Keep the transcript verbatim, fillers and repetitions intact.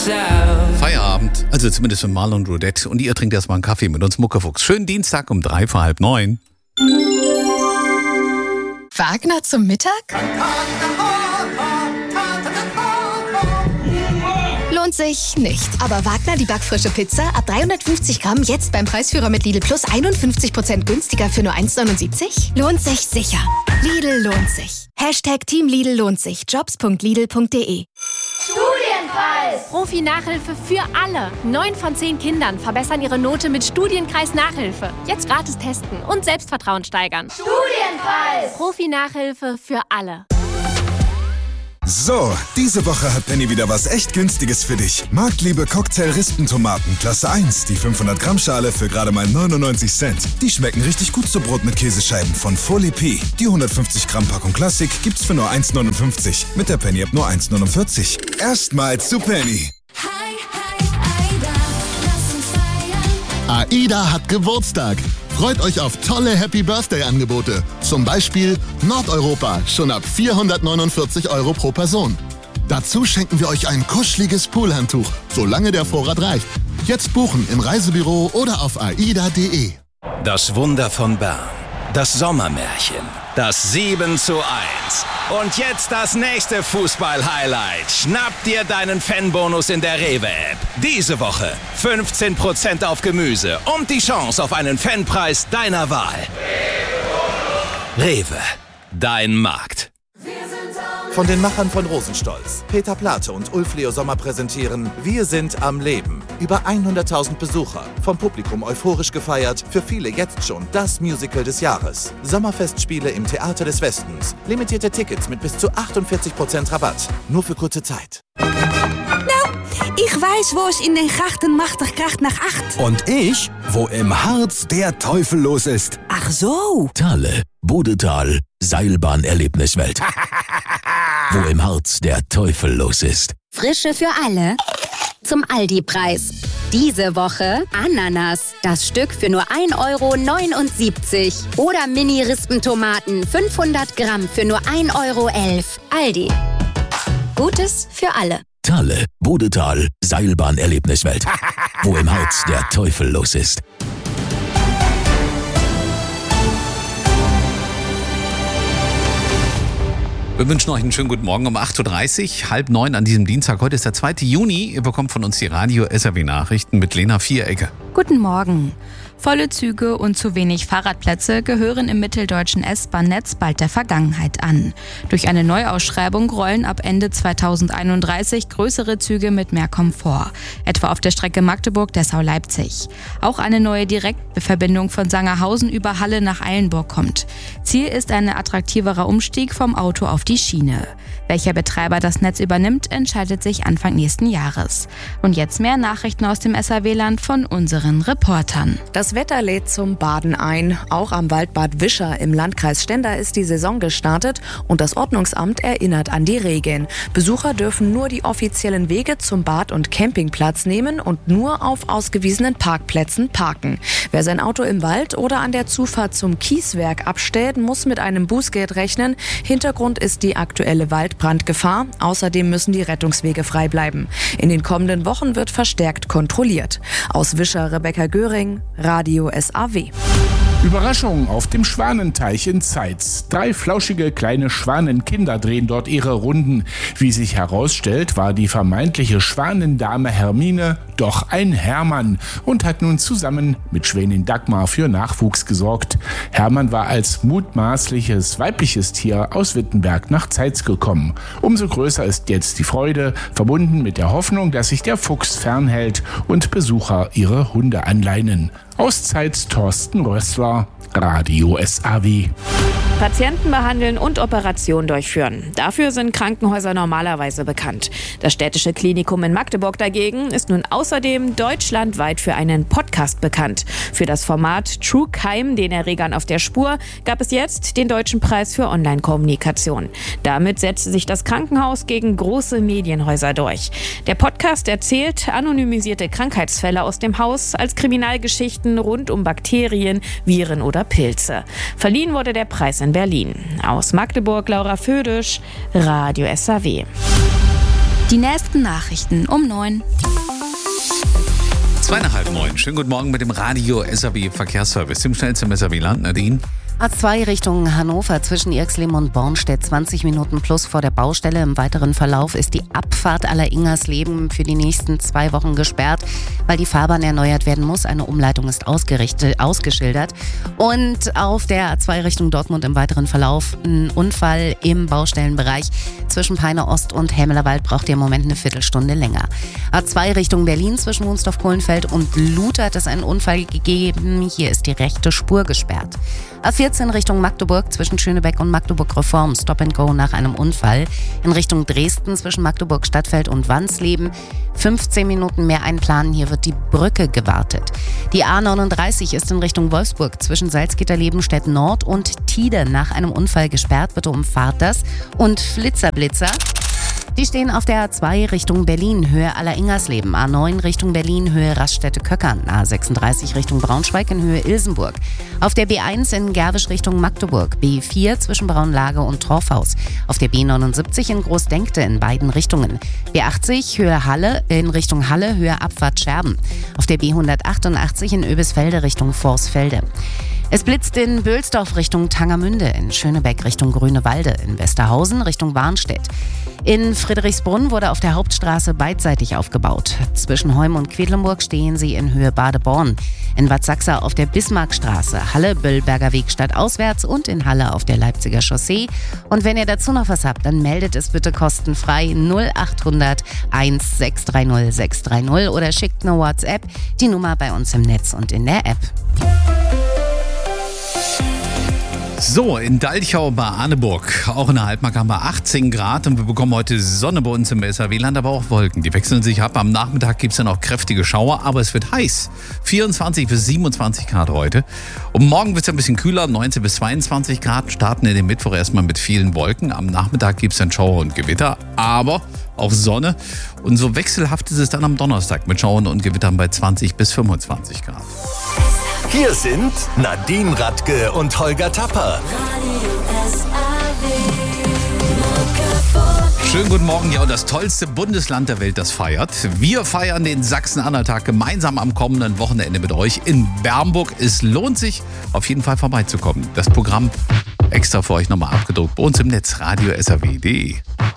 yourself. Feierabend, also zumindest für Marlon Rudette. Und ihr trinkt erstmal einen Kaffee mit uns Muckefuchs. Schönen Dienstag um drei vor halb neun. Wagner zum Mittag? Lohnt sich nicht. Aber Wagner, die backfrische Pizza, ab dreihundertfünfzig Gramm, jetzt beim Preisführer mit Lidl Plus einundfünfzig Prozent günstiger für nur eins neunundsiebzig? Lohnt sich sicher. Lidl lohnt sich. Hashtag Team Lidl lohnt sich. jobs punkt lidl punkt de. Studienpreis! Profi-Nachhilfe für alle. Neun von zehn Kindern verbessern ihre Note mit Studienkreis Nachhilfe. Jetzt gratis testen und Selbstvertrauen steigern. Studienpreis! Profi-Nachhilfe für alle. So, diese Woche hat Penny wieder was echt Günstiges für dich. Marktliebe Cocktail-Rispentomaten, Klasse eins, die fünfhundert Gramm Schale für gerade mal neunundneunzig Cent. Die schmecken richtig gut zu Brot mit Käsescheiben von Folie P. Die hundertfünfzig Gramm Packung Klassik gibt's für nur eins neunundfünfzig. Mit der Penny-App nur eins neunundvierzig. Erstmals zu Penny. Hi, hi, Aida, lass uns feiern. AIDA hat Geburtstag. Freut euch auf tolle Happy-Birthday-Angebote. Zum Beispiel Nordeuropa, schon ab vierhundertneunundvierzig Euro pro Person. Dazu schenken wir euch ein kuscheliges Poolhandtuch, solange der Vorrat reicht. Jetzt buchen im Reisebüro oder auf aida punkt de. Das Wunder von Bern. Das Sommermärchen. Das sieben zu eins. Und jetzt das nächste Fußball-Highlight. Schnapp dir deinen Fanbonus in der Rewe-App. Diese Woche fünfzehn Prozent auf Gemüse und die Chance auf einen Fanpreis deiner Wahl. Rewe, dein Markt. Von den Machern von Rosenstolz, Peter Plate und Ulf Leo Sommer präsentieren Wir sind am Leben. Über hunderttausend Besucher, vom Publikum euphorisch gefeiert, für viele jetzt schon das Musical des Jahres. Sommerfestspiele im Theater des Westens. Limitierte Tickets mit bis zu achtundvierzig Prozent Rabatt. Nur für kurze Zeit. Ich weiß, wo es in den Grachten machtig kracht nach acht. Und ich, wo im Harz der Teufel los ist. Ach so. Thale, Bodetal, Seilbahn-Erlebniswelt. Wo im Harz der Teufel los ist. Frische für alle zum Aldi-Preis. Diese Woche Ananas, das Stück für nur ein Euro neunundsiebzig. Oder Mini-Rispentomaten, fünfhundert Gramm für nur ein Euro elf. Aldi. Gutes für alle. Thale, Bodetal, Seilbahn-Erlebniswelt. Wo im Harz der Teufel los ist. Wir wünschen euch einen schönen guten Morgen um acht Uhr dreißig, halb neun an diesem Dienstag. Heute ist der zweite Juni. Ihr bekommt von uns die Radio-S R W-Nachrichten mit Lena Vierecke. Guten Morgen. Volle Züge und zu wenig Fahrradplätze gehören im mitteldeutschen S-Bahn-Netz bald der Vergangenheit an. Durch eine Neuausschreibung rollen ab Ende zweitausendeinunddreißig größere Züge mit mehr Komfort, etwa auf der Strecke Magdeburg-Dessau-Leipzig. Auch eine neue Direktverbindung von Sangerhausen über Halle nach Eilenburg kommt. Ziel ist ein attraktiverer Umstieg vom Auto auf die Schiene. Welcher Betreiber das Netz übernimmt, entscheidet sich Anfang nächsten Jahres. Und jetzt mehr Nachrichten aus dem S R W-Land von unseren Reportern. Das Wetter lädt zum Baden ein. Auch am Waldbad Wischer im Landkreis Stendal ist die Saison gestartet und das Ordnungsamt erinnert an die Regeln. Besucher dürfen nur die offiziellen Wege zum Bad und Campingplatz nehmen und nur auf ausgewiesenen Parkplätzen parken. Wer sein Auto im Wald oder an der Zufahrt zum Kieswerk abstellt, muss mit einem Bußgeld rechnen. Hintergrund ist die aktuelle Waldbrandgefahr. Außerdem müssen die Rettungswege frei bleiben. In den kommenden Wochen wird verstärkt kontrolliert. Aus Wischer Rebecca Göring, Radio S A W. Überraschung auf dem Schwanenteich in Zeitz. Drei flauschige kleine Schwanenkinder drehen dort ihre Runden. Wie sich herausstellt, war die vermeintliche Schwanendame Hermine doch ein Hermann und hat nun zusammen mit Schwänin Dagmar für Nachwuchs gesorgt. Hermann war als mutmaßliches weibliches Tier aus Wittenberg nach Zeitz gekommen. Umso größer ist jetzt die Freude, verbunden mit der Hoffnung, dass sich der Fuchs fernhält und Besucher ihre Hunde anleinen. Aus Zeitz Thorsten Rössler, Radio S A W. Patienten behandeln und Operationen durchführen. Dafür sind Krankenhäuser normalerweise bekannt. Das städtische Klinikum in Magdeburg dagegen ist nun außerdem deutschlandweit für einen Podcast bekannt. Für das Format True Crime, den Erregern auf der Spur, gab es jetzt den Deutschen Preis für Online-Kommunikation. Damit setzte sich das Krankenhaus gegen große Medienhäuser durch. Der Podcast erzählt anonymisierte Krankheitsfälle aus dem Haus als Kriminalgeschichten rund um Bakterien, Viren oder Pilze. Verliehen wurde der Preis in Berlin. Aus Magdeburg, Laura Födisch, Radio S A W. Die nächsten Nachrichten um neun. Zweieinhalb neun. Schönen guten Morgen mit dem Radio S A B Verkehrsservice. Im schnellsten S A B-Land, Nadine. A zwei Richtung Hannover zwischen Irxleben und Bornstedt, zwanzig Minuten plus vor der Baustelle. Im weiteren Verlauf ist die Abfahrt aller Ingersleben für die nächsten zwei Wochen gesperrt, weil die Fahrbahn erneuert werden muss. Eine Umleitung ist ausgerichtet, ausgeschildert. Und auf der A zwei Richtung Dortmund im weiteren Verlauf ein Unfall im Baustellenbereich. Zwischen Peine Ost und Hämelerwald braucht ihr im Moment eine Viertelstunde länger. A zwei Richtung Berlin zwischen Wunstorf-Kohlenfeld und Luth hat es einen Unfall gegeben. Hier ist die rechte Spur gesperrt. A vierzehn Richtung Magdeburg zwischen Schönebeck und Magdeburg-Reform. Stop and Go nach einem Unfall. In Richtung Dresden zwischen Magdeburg-Stadtfeld und Wansleben. fünfzehn Minuten mehr einplanen. Hier wird die Brücke gewartet. Die A neununddreißig ist in Richtung Wolfsburg zwischen Salzgitter-Lebenstedt Nord und Tide nach einem Unfall gesperrt. Bitte umfahrt das. Und Flitzerblitzer. Die stehen auf der A zwei Richtung Berlin, Höhe Aller-Ingersleben, A neun Richtung Berlin, Höhe Raststätte-Köckern, A sechsunddreißig Richtung Braunschweig in Höhe Ilsenburg, auf der B eins in Gerwisch Richtung Magdeburg, B vier zwischen Braunlage und Torfhaus, auf der B neunundsiebzig in Großdenkte in beiden Richtungen, B achtzig Höhe Halle in Richtung Halle, Höhe Abfahrt Scherben, auf der B hundertachtundachtzig in Oebisfelde Richtung Vorsfelde. Es blitzt in Bülsdorf Richtung Tangermünde, in Schönebeck Richtung Grünewalde, in Westerhausen Richtung Warnstedt. In Friedrichsbrunn wurde auf der Hauptstraße beidseitig aufgebaut. Zwischen Heum und Quedlinburg stehen sie in Höhe Badeborn. In Bad Sachsa auf der Bismarckstraße, Halle Böllberger Weg stadtauswärts und in Halle auf der Leipziger Chaussee. Und wenn ihr dazu noch was habt, dann meldet es bitte kostenfrei null achthundert eins sechs drei null sechs drei null oder schickt eine WhatsApp. Die Nummer bei uns im Netz und in der App. So, in Dalchau bei Arneburg, auch in der Halbmarke haben wir achtzehn Grad und wir bekommen heute Sonne bei uns im S A W-Land, aber auch Wolken. Die wechseln sich ab. Am Nachmittag gibt es dann auch kräftige Schauer, aber es wird heiß. vierundzwanzig bis siebenundzwanzig Grad heute. Und morgen wird es ein bisschen kühler, neunzehn bis zweiundzwanzig Grad. Starten in den Mittwoch erstmal mit vielen Wolken. Am Nachmittag gibt es dann Schauer und Gewitter, aber auch Sonne. Und so wechselhaft ist es dann am Donnerstag mit Schauern und Gewittern bei zwanzig bis fünfundzwanzig Grad. Hier sind Nadine Radke und Holger Tapper. Schönen guten Morgen, ja, und das tollste Bundesland der Welt, das feiert. Wir feiern den Sachsen-Anhalt-Tag gemeinsam am kommenden Wochenende mit euch in Bernburg. Es lohnt sich, auf jeden Fall vorbeizukommen. Das Programm extra für euch nochmal abgedruckt bei uns im Netz, radio s a w punkt d e.